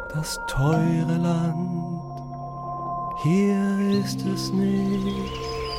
das teure Land, hier ist es nicht.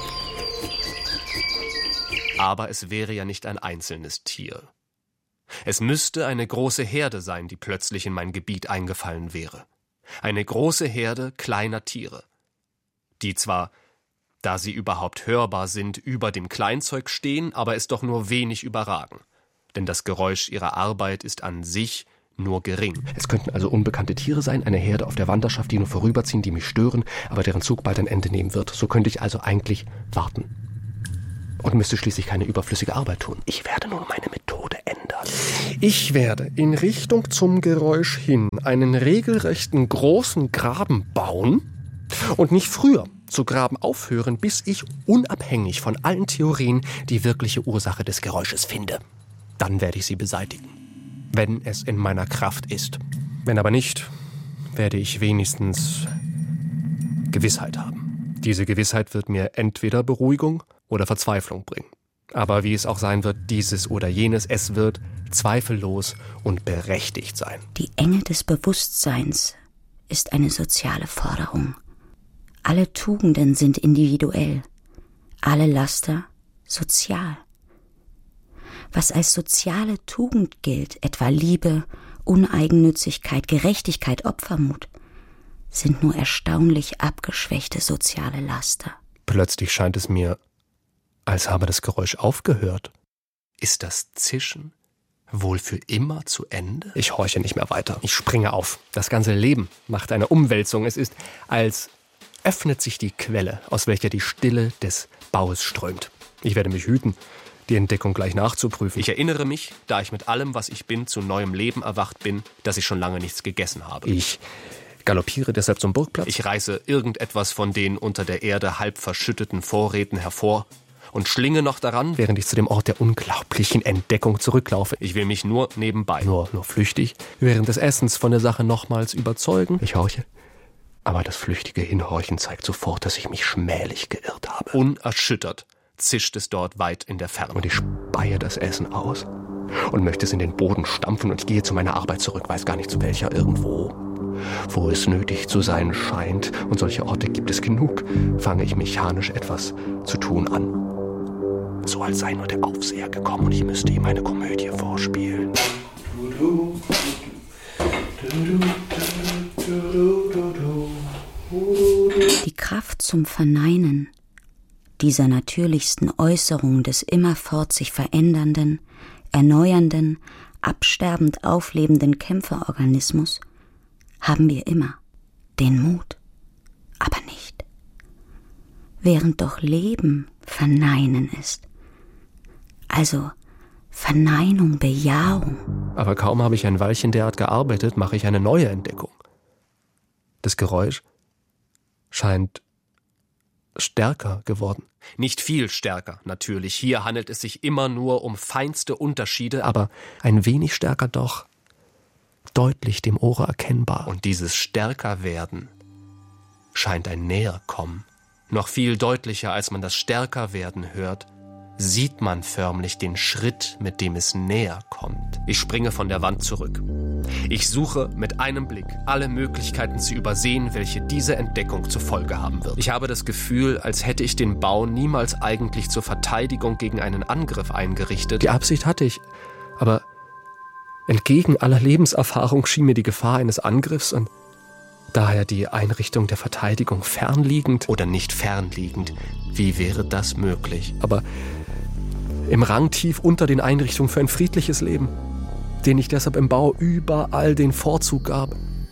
Aber es wäre ja nicht ein einzelnes Tier. Es müsste eine große Herde sein, die plötzlich in mein Gebiet eingefallen wäre. Eine große Herde kleiner Tiere, die zwar, da sie überhaupt hörbar sind, über dem Kleinzeug stehen, aber es doch nur wenig überragen. Denn das Geräusch ihrer Arbeit ist an sich nur gering. Es könnten also unbekannte Tiere sein, eine Herde auf der Wanderschaft, die nur vorüberziehen, die mich stören, aber deren Zug bald ein Ende nehmen wird. So könnte ich also eigentlich warten. Und müsste schließlich keine überflüssige Arbeit tun. Ich werde nun meine Methode ändern. Ich werde in Richtung zum Geräusch hin einen regelrechten großen Graben bauen und nicht früher zu graben aufhören, bis ich unabhängig von allen Theorien die wirkliche Ursache des Geräusches finde. Dann werde ich sie beseitigen, wenn es in meiner Kraft ist. Wenn aber nicht, werde ich wenigstens Gewissheit haben. Diese Gewissheit wird mir entweder Beruhigung oder Verzweiflung bringen. Aber wie es auch sein wird, dieses oder jenes, es wird zweifellos und berechtigt sein. Die Enge des Bewusstseins ist eine soziale Forderung. Alle Tugenden sind individuell, alle Laster sozial. Was als soziale Tugend gilt, etwa Liebe, Uneigennützigkeit, Gerechtigkeit, Opfermut, sind nur erstaunlich abgeschwächte soziale Laster. Plötzlich scheint es mir, als habe das Geräusch aufgehört. Ist das Zischen wohl für immer zu Ende? Ich horche nicht mehr weiter. Ich springe auf. Das ganze Leben macht eine Umwälzung. Es ist, als öffnet sich die Quelle, aus welcher die Stille des Baues strömt. Ich werde mich hüten, die Entdeckung gleich nachzuprüfen. Ich erinnere mich, da ich mit allem, was ich bin, zu neuem Leben erwacht bin, dass ich schon lange nichts gegessen habe. Ich galoppiere deshalb zum Burgplatz. Ich reiße irgendetwas von den unter der Erde halb verschütteten Vorräten hervor und schlinge noch daran, während ich zu dem Ort der unglaublichen Entdeckung zurücklaufe. Ich will mich nur nebenbei, nur flüchtig, während des Essens von der Sache nochmals überzeugen. Ich horche. Aber das flüchtige Hinhorchen zeigt sofort, dass ich mich schmählich geirrt habe. Unerschüttert zischt es dort weit in der Ferne. Und ich speie das Essen aus und möchte es in den Boden stampfen und ich gehe zu meiner Arbeit zurück, weiß gar nicht zu welcher, irgendwo, wo es nötig zu sein scheint. Und solche Orte gibt es genug, fange ich mechanisch etwas zu tun an. So als sei nur der Aufseher gekommen und ich müsste ihm eine Komödie vorspielen. Die Kraft zum Verneinen dieser natürlichsten Äußerung des immerfort sich verändernden, erneuernden, absterbend auflebenden Kämpferorganismus haben wir immer. Den Mut, aber nicht. Während doch Leben Verneinen ist. Also Verneinung, Bejahung. Aber kaum habe ich ein Weilchen derart gearbeitet, mache ich eine neue Entdeckung. Das Geräusch scheint stärker geworden. Nicht viel stärker, natürlich. Hier handelt es sich immer nur um feinste Unterschiede, aber ein wenig stärker doch. Deutlich dem Ohre erkennbar. Und dieses Stärkerwerden scheint ein Näherkommen. Noch viel deutlicher, als man das Stärkerwerden hört, sieht man förmlich den Schritt, mit dem es näher kommt. Ich springe von der Wand zurück. Ich suche mit einem Blick alle Möglichkeiten zu übersehen, welche diese Entdeckung zur Folge haben wird. Ich habe das Gefühl, als hätte ich den Bau niemals eigentlich zur Verteidigung gegen einen Angriff eingerichtet. Die Absicht hatte ich, aber entgegen aller Lebenserfahrung schien mir die Gefahr eines Angriffs und daher die Einrichtung der Verteidigung fernliegend. Oder nicht fernliegend. Wie wäre das möglich? Aber im Rang tief unter den Einrichtungen für ein friedliches Leben, denen ich deshalb im Bau überall den Vorzug gab.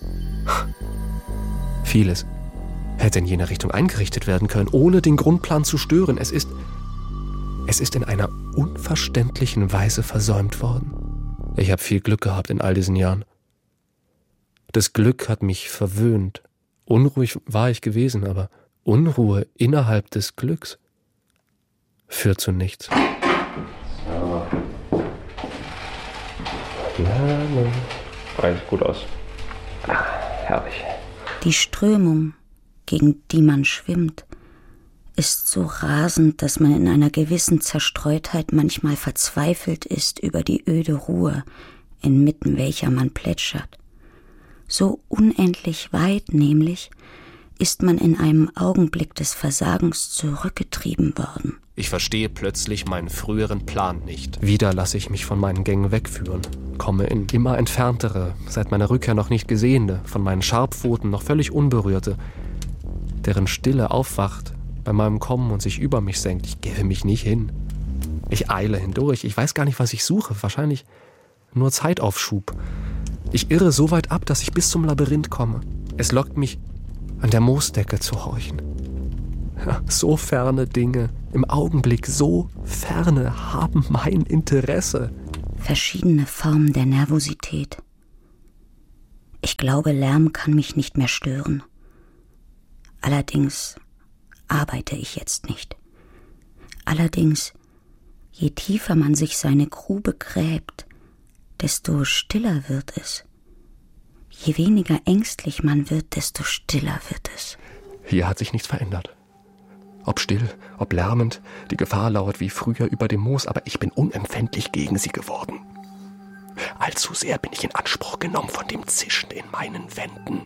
Vieles hätte in jener Richtung eingerichtet werden können, ohne den Grundplan zu stören. Es ist in einer unverständlichen Weise versäumt worden. Ich habe viel Glück gehabt in all diesen Jahren. Das Glück hat mich verwöhnt. Unruhig war ich gewesen, aber Unruhe innerhalb des Glücks führt zu nichts. Sieht gut aus. Herrlich. Die Strömung, gegen die man schwimmt, ist so rasend, dass man in einer gewissen Zerstreutheit manchmal verzweifelt ist über die öde Ruhe, inmitten welcher man plätschert. So unendlich weit nämlich ist man in einem Augenblick des Versagens zurückgetrieben worden. Ich verstehe plötzlich meinen früheren Plan nicht. Wieder lasse ich mich von meinen Gängen wegführen, komme in immer entferntere, seit meiner Rückkehr noch nicht gesehene, von meinen Scharpfoten noch völlig unberührte, deren Stille aufwacht bei meinem Kommen und sich über mich senkt. Ich gebe mich nicht hin. Ich eile hindurch. Ich weiß gar nicht, was ich suche. Wahrscheinlich nur Zeitaufschub. Ich irre so weit ab, dass ich bis zum Labyrinth komme. Es lockt mich, an der Moosdecke zu horchen. Ja, so ferne Dinge, im Augenblick so ferne, haben mein Interesse. Verschiedene Formen der Nervosität. Ich glaube, Lärm kann mich nicht mehr stören. Allerdings arbeite ich jetzt nicht. Allerdings, je tiefer man sich seine Grube gräbt, desto stiller wird es. Je weniger ängstlich man wird, desto stiller wird es. Hier hat sich nichts verändert. Ob still, ob lärmend, die Gefahr lauert wie früher über dem Moos, aber ich bin unempfindlich gegen sie geworden. Allzu sehr bin ich in Anspruch genommen von dem Zischen in meinen Wänden.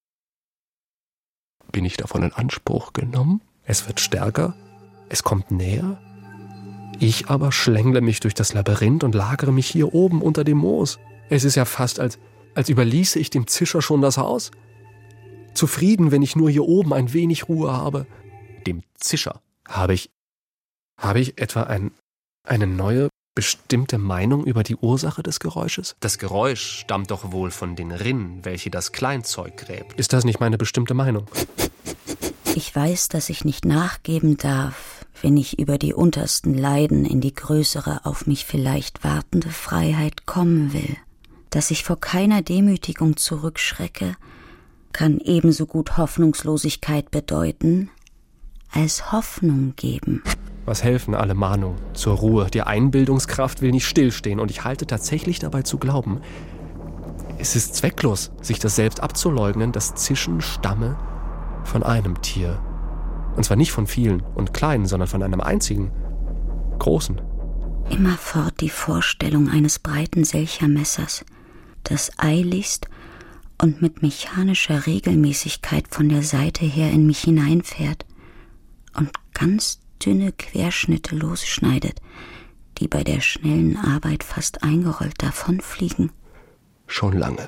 Bin ich davon in Anspruch genommen? Es wird stärker, es kommt näher. Ich aber schlängle mich durch das Labyrinth und lagere mich hier oben unter dem Moos. Es ist ja fast, als überließe ich dem Zischer schon das Haus. Zufrieden, wenn ich nur hier oben ein wenig Ruhe habe. Dem Zischer habe ich etwa eine neue, bestimmte Meinung über die Ursache des Geräusches? Das Geräusch stammt doch wohl von den Rinnen, welche das Kleinzeug gräbt. Ist das nicht meine bestimmte Meinung? Ich weiß, dass ich nicht nachgeben darf, wenn ich über die untersten Leiden in die größere, auf mich vielleicht wartende Freiheit kommen will. Dass ich vor keiner Demütigung zurückschrecke, kann ebenso gut Hoffnungslosigkeit bedeuten, als Hoffnung geben. Was helfen alle Mahnungen zur Ruhe? Die Einbildungskraft will nicht stillstehen und ich halte tatsächlich dabei zu glauben, es ist zwecklos, sich das selbst abzuleugnen, das Zischen stamme von einem Tier. Und zwar nicht von vielen und kleinen, sondern von einem einzigen, großen. Immerfort die Vorstellung eines breiten Selchermessers, das eiligst und mit mechanischer Regelmäßigkeit von der Seite her in mich hineinfährt und ganz dünne Querschnitte losschneidet, die bei der schnellen Arbeit fast eingerollt davonfliegen. Schon lange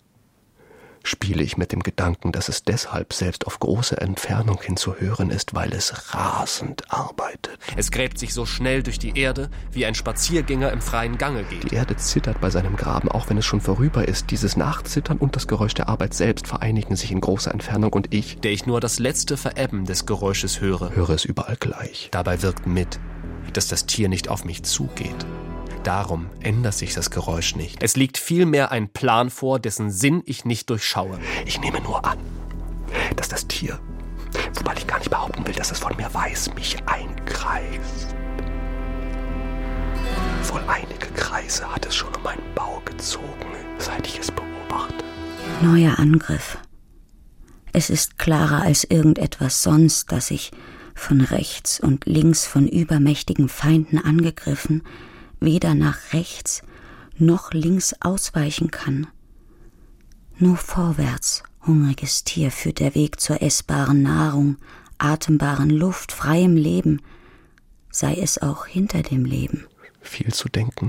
spiele ich mit dem Gedanken, dass es deshalb selbst auf große Entfernung hin zu hören ist, weil es rasend arbeitet. Es gräbt sich so schnell durch die Erde, wie ein Spaziergänger im freien Gange geht. Die Erde zittert bei seinem Graben, auch wenn es schon vorüber ist. Dieses Nachzittern und das Geräusch der Arbeit selbst vereinigen sich in großer Entfernung und ich, der ich nur das letzte Verebben des Geräusches höre es überall gleich. Dabei wirkt mit, dass das Tier nicht auf mich zugeht. Darum ändert sich das Geräusch nicht. Es liegt vielmehr ein Plan vor, dessen Sinn ich nicht durchschaue. Ich nehme nur an, dass das Tier, wobei ich gar nicht behaupten will, dass es von mir weiß, mich einkreist. Wohl einige Kreise hat es schon um meinen Bau gezogen, seit ich es beobachte. Neuer Angriff. Es ist klarer als irgendetwas sonst, dass ich, von rechts und links von übermächtigen Feinden angegriffen, weder nach rechts noch links ausweichen kann. Nur vorwärts, hungriges Tier, führt der Weg zur essbaren Nahrung, atembaren Luft, freiem Leben, sei es auch hinter dem Leben. Viel zu denken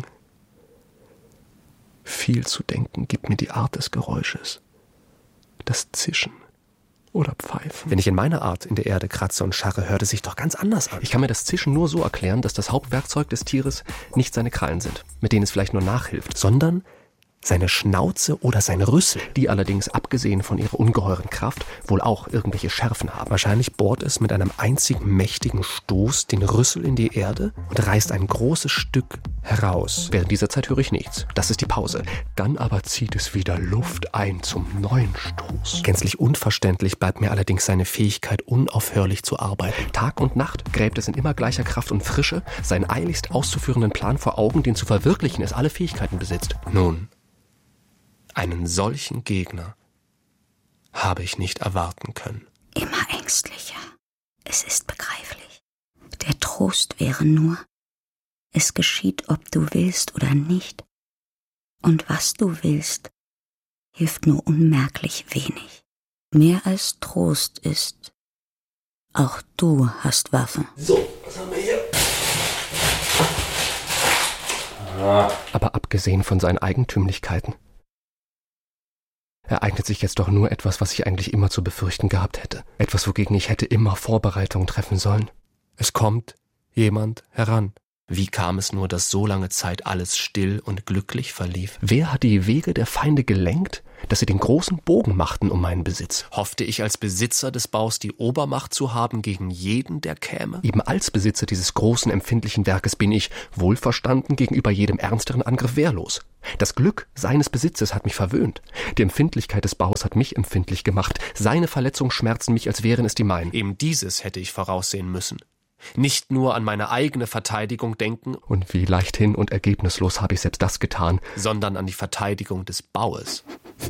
gibt mir die Art des Geräusches. Das Zischen oder Pfeifen. Wenn ich in meiner Art in der Erde kratze und scharre, hört es sich doch ganz anders an. Ich kann mir das Zischen nur so erklären, dass das Hauptwerkzeug des Tieres nicht seine Krallen sind, mit denen es vielleicht nur nachhilft, sondern seine Schnauze oder sein Rüssel, die allerdings, abgesehen von ihrer ungeheuren Kraft, wohl auch irgendwelche Schärfen haben. Wahrscheinlich bohrt es mit einem einzigen mächtigen Stoß den Rüssel in die Erde und reißt ein großes Stück heraus. Während dieser Zeit höre ich nichts. Das ist die Pause. Dann aber zieht es wieder Luft ein zum neuen Stoß. Gänzlich unverständlich bleibt mir allerdings seine Fähigkeit, unaufhörlich zu arbeiten. Tag und Nacht gräbt es in immer gleicher Kraft und Frische, seinen eiligst auszuführenden Plan vor Augen, den zu verwirklichen es alle Fähigkeiten besitzt. Nun, einen solchen Gegner habe ich nicht erwarten können. Immer ängstlicher. Es ist begreiflich. Der Trost wäre nur, es geschieht, ob du willst oder nicht. Und was du willst, hilft nur unmerklich wenig. Mehr als Trost ist, auch du hast Waffen. So, was haben wir hier? Aber abgesehen von seinen Eigentümlichkeiten, ereignet sich jetzt doch nur etwas, was ich eigentlich immer zu befürchten gehabt hätte. Etwas, wogegen ich hätte immer Vorbereitungen treffen sollen. Es kommt jemand heran. Wie kam es nur, dass so lange Zeit alles still und glücklich verlief? Wer hat die Wege der Feinde gelenkt, dass sie den großen Bogen machten um meinen Besitz? Hoffte ich als Besitzer des Baus die Obermacht zu haben gegen jeden, der käme? Eben als Besitzer dieses großen, empfindlichen Werkes bin ich, wohlverstanden, gegenüber jedem ernsteren Angriff wehrlos. Das Glück seines Besitzes hat mich verwöhnt. Die Empfindlichkeit des Baus hat mich empfindlich gemacht. Seine Verletzungen schmerzen mich, als wären es die meinen. Eben dieses hätte ich voraussehen müssen. Nicht nur an meine eigene Verteidigung denken. Und wie leichthin und ergebnislos habe ich selbst das getan. Sondern an die Verteidigung des Baues.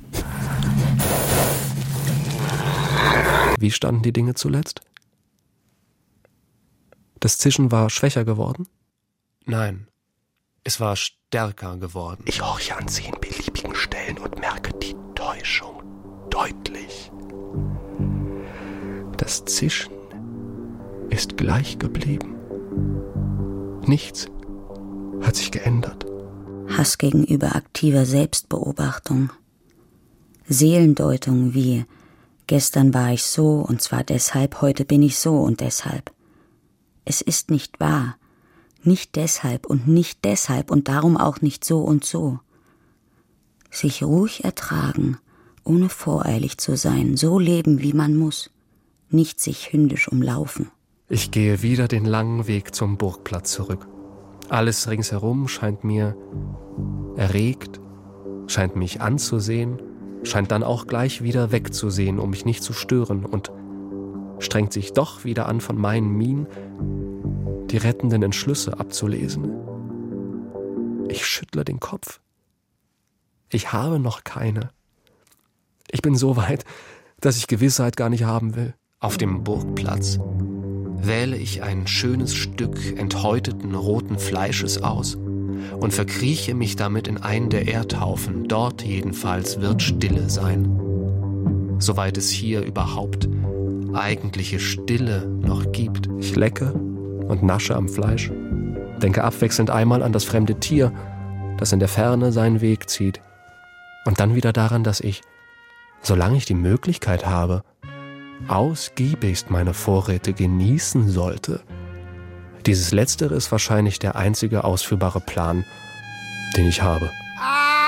Wie standen die Dinge zuletzt? Das Zischen war schwächer geworden? Nein, es war stärker geworden. Ich horche an 10 beliebigen Stellen und merke die Täuschung deutlich. Das Zischen ist gleich geblieben. Nichts hat sich geändert. Hass gegenüber aktiver Selbstbeobachtung. Seelendeutung wie gestern war ich so und zwar deshalb, heute bin ich so und deshalb. Es ist nicht wahr. Nicht deshalb und darum auch nicht so und so. Sich ruhig ertragen, ohne voreilig zu sein, so leben, wie man muss. Nicht sich hündisch umlaufen. Ich gehe wieder den langen Weg zum Burgplatz zurück. Alles ringsherum scheint mir erregt, scheint mich anzusehen, scheint dann auch gleich wieder wegzusehen, um mich nicht zu stören und strengt sich doch wieder an, von meinen Mienen die rettenden Entschlüsse abzulesen. Ich schüttle den Kopf. Ich habe noch keine. Ich bin so weit, dass ich Gewissheit gar nicht haben will. Auf dem Burgplatz wähle ich ein schönes Stück enthäuteten roten Fleisches aus und verkrieche mich damit in einen der Erdhaufen. Dort jedenfalls wird Stille sein. Soweit es hier überhaupt eigentliche Stille noch gibt. Ich lecke und nasche am Fleisch, denke abwechselnd einmal an das fremde Tier, das in der Ferne seinen Weg zieht, und dann wieder daran, dass ich, solange ich die Möglichkeit habe, ausgiebigst meine Vorräte genießen sollte. Dieses Letztere ist wahrscheinlich der einzige ausführbare Plan, den ich habe.